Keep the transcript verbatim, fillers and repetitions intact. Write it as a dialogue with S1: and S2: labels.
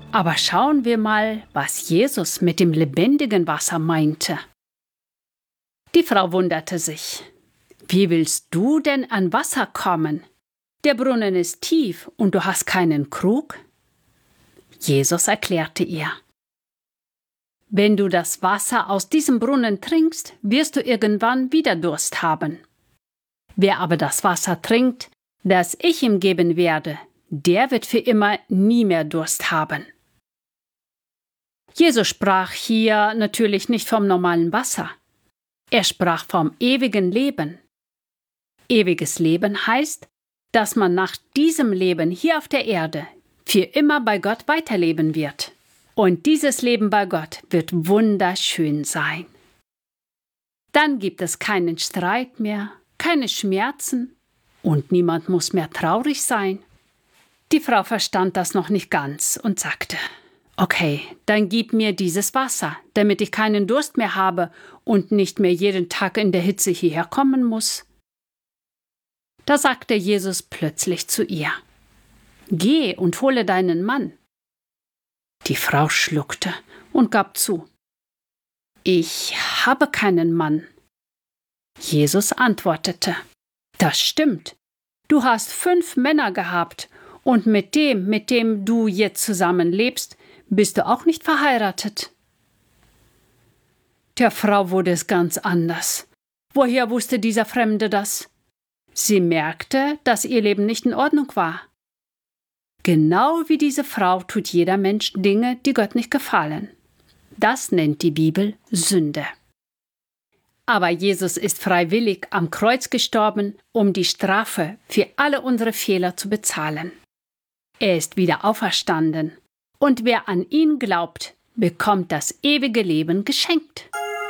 S1: Aber schauen wir mal, was Jesus mit dem lebendigen Wasser meinte. Die Frau wunderte sich. Wie willst du denn an Wasser kommen? Der Brunnen ist tief und du hast keinen Krug? Jesus erklärte ihr: Wenn du das Wasser aus diesem Brunnen trinkst, wirst du irgendwann wieder Durst haben. Wer aber das Wasser trinkt, das ich ihm geben werde, der wird für immer nie mehr Durst haben. Jesus sprach hier natürlich nicht vom normalen Wasser. Er sprach vom ewigen Leben. Ewiges Leben heißt, dass man nach diesem Leben hier auf der Erde für immer bei Gott weiterleben wird. Und dieses Leben bei Gott wird wunderschön sein. Dann gibt es keinen Streit mehr, keine Schmerzen und niemand muss mehr traurig sein. Die Frau verstand das noch nicht ganz und sagte: Okay, dann gib mir dieses Wasser, damit ich keinen Durst mehr habe und nicht mehr jeden Tag in der Hitze hierher kommen muss. Da sagte Jesus plötzlich zu ihr: Geh und hole deinen Mann. Die Frau schluckte und gab zu: Ich habe keinen Mann. Jesus antwortete: Das stimmt. Du hast fünf Männer gehabt und mit dem, mit dem du jetzt zusammenlebst, bist du auch nicht verheiratet. Der Frau wurde es ganz anders. Woher wusste dieser Fremde das? Sie merkte, dass ihr Leben nicht in Ordnung war. Genau wie diese Frau tut jeder Mensch Dinge, die Gott nicht gefallen. Das nennt die Bibel Sünde. Aber Jesus ist freiwillig am Kreuz gestorben, um die Strafe für alle unsere Fehler zu bezahlen. Er ist wieder auferstanden. Und wer an ihn glaubt, bekommt das ewige Leben geschenkt.